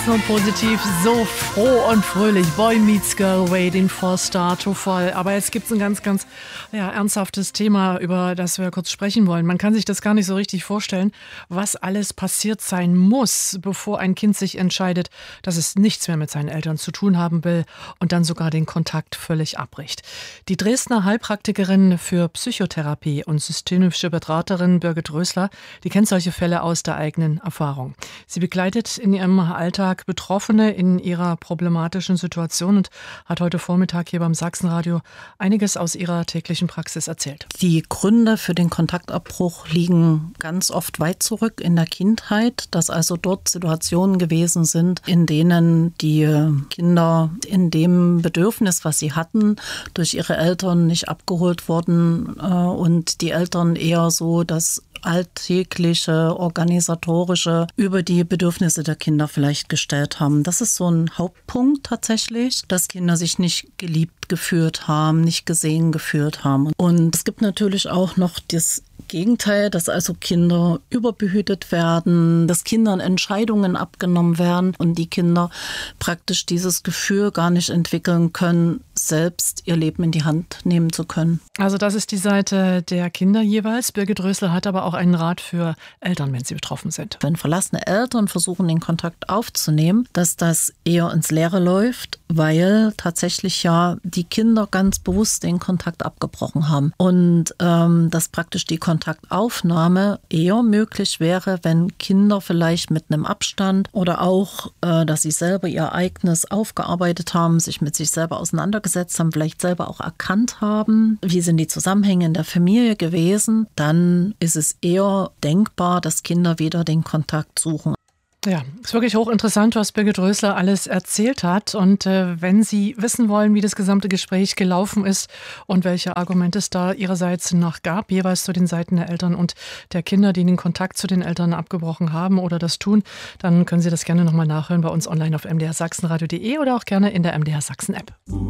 So positiv, so froh und fröhlich. Boy Meets Girl, Waiting for Star to Fall. Aber jetzt gibt es ein ganz ernsthaftes Thema, über das wir kurz sprechen wollen. Man kann sich das gar nicht so richtig vorstellen, was alles passiert sein muss, bevor ein Kind sich entscheidet, dass es nichts mehr mit seinen Eltern zu tun haben will und dann sogar den Kontakt völlig abbricht. Die Dresdner Heilpraktikerin für Psychotherapie und systemische Beraterin Birgit Rösler, die kennt solche Fälle aus der eigenen Erfahrung. Sie begleitet in ihrem Alltag Betroffene in ihrer problematischen Situation und hat heute Vormittag hier beim Sachsenradio einiges aus ihrer täglichen Praxis erzählt. Die Gründe für den Kontaktabbruch liegen ganz oft weit zurück in der Kindheit, dass also dort Situationen gewesen sind, in denen die Kinder in dem Bedürfnis, was sie hatten, durch ihre Eltern nicht abgeholt wurden und die Eltern eher so das alltägliche, organisatorische über die Bedürfnisse der Kinder vielleicht gestellt haben. Das ist so ein Hauptpunkt tatsächlich, dass Kinder sich nicht geliebt gefühlt haben, nicht gesehen gefühlt haben. Und es gibt natürlich auch noch das Gegenteil, dass also Kinder überbehütet werden, dass Kindern Entscheidungen abgenommen werden und die Kinder praktisch dieses Gefühl gar nicht entwickeln können, selbst ihr Leben in die Hand nehmen zu können. Also das ist die Seite der Kinder jeweils. Birgit Rösler hat aber auch einen Rat für Eltern, wenn sie betroffen sind. Wenn verlassene Eltern versuchen, den Kontakt aufzunehmen, dass das eher ins Leere läuft, weil tatsächlich ja die Kinder ganz bewusst den Kontakt abgebrochen haben. Und dass praktisch die Kontaktaufnahme eher möglich wäre, wenn Kinder vielleicht mit einem Abstand oder auch, dass sie selber ihr Ereignis aufgearbeitet haben, sich mit sich selber auseinandergesetzt haben, vielleicht selber auch erkannt haben, wie sind die Zusammenhänge in der Familie gewesen, dann ist es eher denkbar, dass Kinder wieder den Kontakt suchen. Ja, ist wirklich hochinteressant, was Birgit Rösler alles erzählt hat. Und wenn Sie wissen wollen, wie das gesamte Gespräch gelaufen ist und welche Argumente es da ihrerseits noch gab, jeweils zu den Seiten der Eltern und der Kinder, die den Kontakt zu den Eltern abgebrochen haben oder das tun, dann können Sie das gerne nochmal nachhören bei uns online auf mdrsachsenradio.de oder auch gerne in der MDR Sachsen App.